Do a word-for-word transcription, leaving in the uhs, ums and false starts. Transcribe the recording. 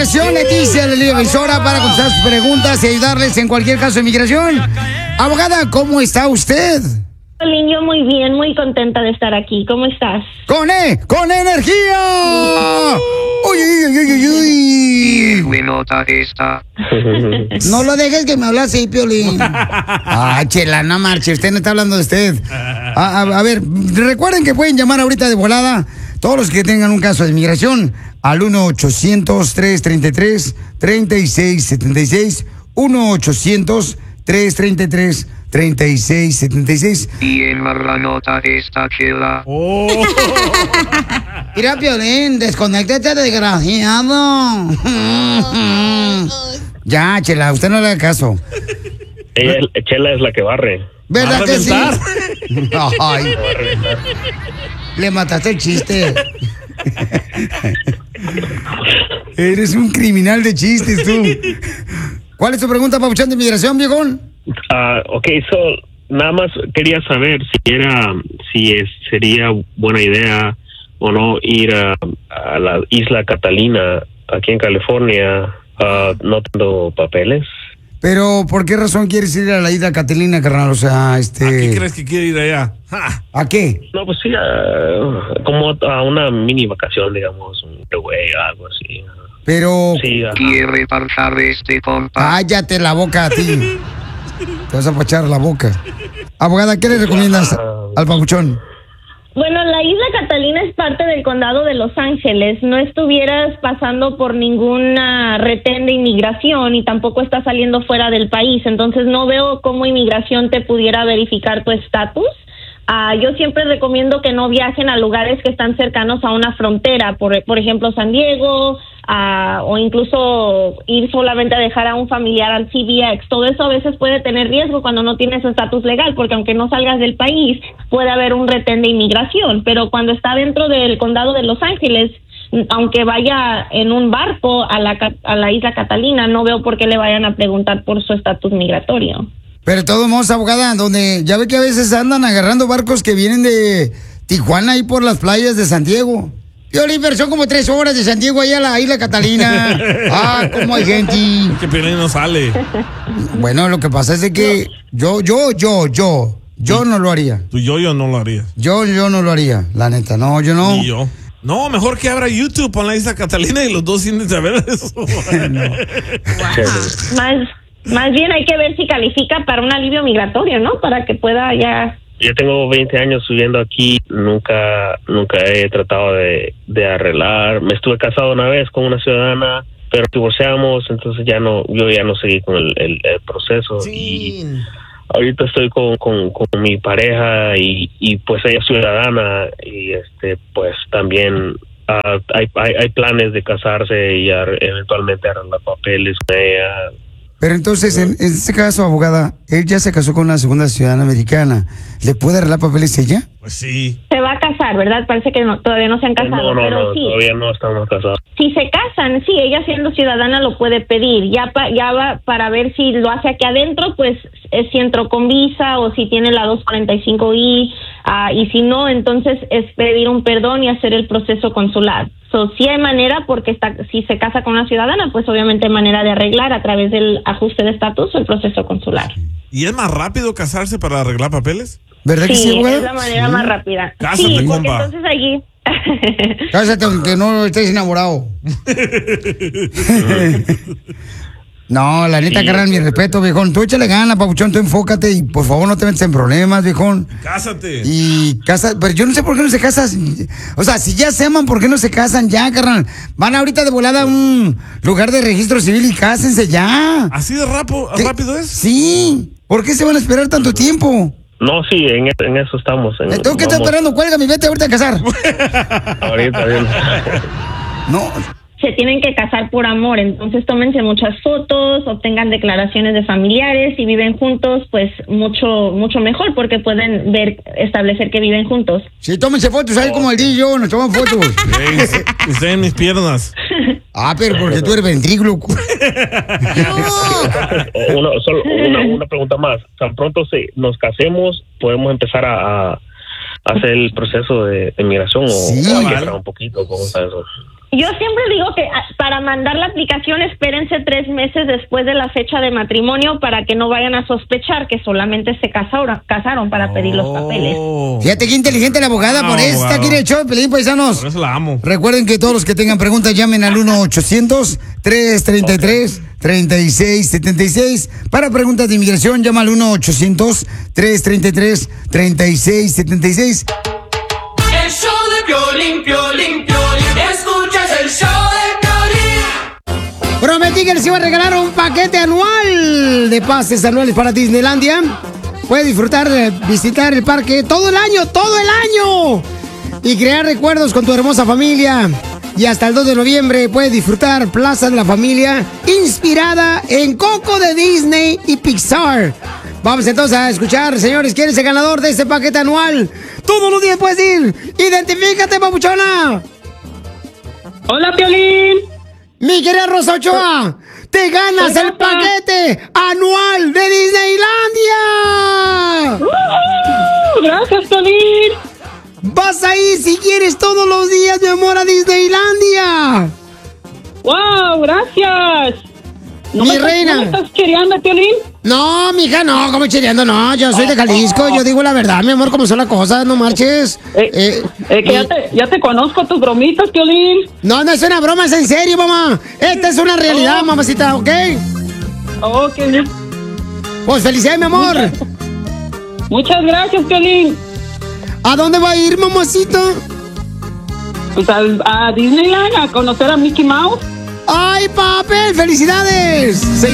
Inmigración, Leticia, la emisora para contestar sus preguntas y ayudarles en cualquier caso de inmigración. Abogada, ¿cómo está usted? Yo muy bien, muy contenta de estar aquí. ¿Cómo estás? ¡Con E! ¡Con energía! ¡Uy, uy, uy, uy, uy! Buenota esta. No lo dejes que me hable así, Piolín. Ah, chela, no marche, usted no está hablando de usted. A, a, a ver, recuerden que pueden llamar ahorita de volada todos los que tengan un caso de inmigración al uno ochocientos, tres treinta y tres, treinta y seis setenta y seis. uno ochocientos, tres treinta y tres, treinta y seis setenta y seis. Y en marranota esta chela. Oh. Mira, Piolín, desconéctate, desgraciado. Ya, Chela, usted no le haga caso. Ella, Chela es la que barre. ¿Verdad que sí? Ay, le mataste el chiste. Eres un criminal de chistes, tú. ¿Cuál es tu pregunta, papuchón de inmigración, viejón? Uh, ok, so, nada más quería saber si era, si es, sería buena idea o no ir a, a la isla Catalina, aquí en California, uh, no tengo papeles. Pero, ¿por qué razón quieres ir a la isla Catalina, carnal? O sea, este... ¿A qué crees que quiere ir allá? ¡Ja! ¿A qué? No, pues sí, uh, como a una mini vacación, digamos, un güey, algo así. Pero... Sí, uh, Quiere parchar este compa. Cállate la boca a ti. Te vas a pachar la boca. Abogada, ¿qué le recomiendas al papuchón? Bueno, la isla Catalina es parte del condado de Los Ángeles. No estuvieras pasando por ninguna retén de inmigración y tampoco estás saliendo fuera del país. Entonces no veo cómo inmigración te pudiera verificar tu estatus. Uh, yo siempre recomiendo que no viajen a lugares que están cercanos a una frontera, por, por ejemplo San Diego, uh, o incluso ir solamente a dejar a un familiar al C B X. Todo eso a veces puede tener riesgo cuando no tienes estatus legal, porque aunque no salgas del país, puede haber un retén de inmigración. Pero cuando está dentro del condado de Los Ángeles, aunque vaya en un barco a la, a la isla Catalina, no veo por qué le vayan a preguntar por su estatus migratorio. Pero de todos modos, abogada, donde ya ve que a veces andan agarrando barcos que vienen de Tijuana y por las playas de San Diego. Yo, Oliver, son como tres horas de San Diego allá a la isla Catalina. Ah, cómo hay gente. Que Piolín no sale. Bueno, lo que pasa es de que yo, yo, yo, yo, yo no lo haría. Tú yo, yo no lo haría. Yo, yo no lo haría, la neta, no, yo no. Ni yo. No, mejor que abra YouTube con la isla Catalina y los dos sin saber eso. No. Wow. Más... Más bien hay que ver si califica para un alivio migratorio, ¿no? Para que pueda ya... Yo tengo veinte años viviendo aquí, nunca nunca he tratado de, de arreglar. Me estuve casado una vez con una ciudadana, pero divorciamos, entonces ya no, yo ya no seguí con el, el, el proceso. Sí. Y ahorita estoy con, con, con mi pareja y, y pues ella es ciudadana y este pues también... Uh, hay, hay, hay planes de casarse y ar- eventualmente arreglar papeles con ella. Pero entonces, en, en este caso, abogada, él ya se casó con una segunda ciudadana americana. ¿Le puede arreglar papeles ella? Pues sí. Se va a casar, ¿verdad? Parece que no, todavía no se han casado. No, no, pero no, sí. Todavía no estamos casados. Si se casan, sí, ella siendo ciudadana lo puede pedir. Ya, pa, ya va para ver si lo hace aquí adentro, pues es si entró con visa o si tiene la doscientos cuarenta y cinco I. Uh, y si no, entonces es pedir un perdón y hacer el proceso consular. So, sí hay manera, porque está, si se casa con una ciudadana, pues obviamente hay manera de arreglar a través del ajuste de estatus o el proceso consular. ¿Y es más rápido casarse para arreglar papeles? ¿Verdad que sí, Sí, abogada? es la manera Sí. más rápida. Cásate, sí, porque compa. entonces allí... Cásate aunque no estés enamorado. No, la neta, Sí. carnal, mi respeto, viejón. Tú échale ganas, papuchón, tú enfócate y por favor no te metas en problemas, viejón. Cásate. Y casa, pero yo no sé por qué no se casan. O sea, si ya se aman, ¿por qué no se casan ya, carnal? Van ahorita de volada a un lugar de registro civil y cásense ya. ¿Así de rapo, ¿Qué? rápido es? Sí. ¿Por qué se van a esperar tanto tiempo? No, sí, en, en eso estamos. En, ¿Tú qué estás vamos- esperando? Cuélgame y vete ahorita a casar. Ahorita bien. No. Se tienen que casar por amor, entonces tómense muchas fotos, obtengan declaraciones de familiares, si viven juntos, pues mucho mucho mejor, porque pueden ver, establecer que viven juntos. Sí, tómense fotos ahí como el D y yo, nos toman fotos. Estoy en mis piernas. Ah, pero porque tú eres ventríloco. Una, solo una, una pregunta más. Tan pronto se, nos casemos, podemos empezar a, a hacer el proceso de, de migración o, Sí. o hay que esperar un poquito. ¿Cómo está eso? Yo siempre digo que ah, para mandar la aplicación espérense tres meses después de la fecha de matrimonio para que no vayan a sospechar que solamente se casaron, casaron para pedir los papeles. Fíjate qué inteligente la abogada, Ah, por eso está abogado. aquí en el show, Pelín, paisanos. Por eso la amo. Recuerden que todos los que tengan preguntas llamen al uno ochocientos, tres treinta y tres, treinta y seis setenta y seis. Para preguntas de inmigración, llama al uno ochocientos, tres treinta y tres, treinta y seis setenta y seis. El show de Piolín, Piolín, Piolín. Escuchas el show de Piolín. Prometí que les iba a regalar un paquete anual de pases anuales para Disneylandia. Puedes disfrutar de visitar el parque todo el año, todo el año. Y crear recuerdos con tu hermosa familia. Y hasta el dos de noviembre puedes disfrutar Plaza de la Familia, inspirada en Coco de Disney y Pixar. Vamos entonces a escuchar, señores, ¿quién es el ganador de este paquete anual? Todos los días puedes ir. Identifícate, papuchona. Hola, Piolín. Mi querida Rosa Ochoa, te ganas Soy el Rosa. paquete anual de Disneylandia. Uh, gracias, Piolín. Vas a ir si quieres todos los días, mi amor, a Disneylandia. Wow, gracias. ¿No Mi me, reina. ¿No me estás queriendo, Piolín? No, mija, no, como chileando, no. Yo soy de Jalisco, yo digo la verdad, mi amor, como son las cosas, no marches. Eh, Eh, eh, que ya y- te, ya te conozco tus bromitas, Piolín. No, no es una broma, es en serio, mamá. Esta es una realidad, Oh. mamacita, ¿ok? Oh, qué bien. Pues felicidades, mi amor. Muchas gracias, Piolín. ¿A dónde va a ir, mamacita? Pues al- a Disneyland a conocer a Mickey Mouse. ¡Ay, papel! ¡Felicidades!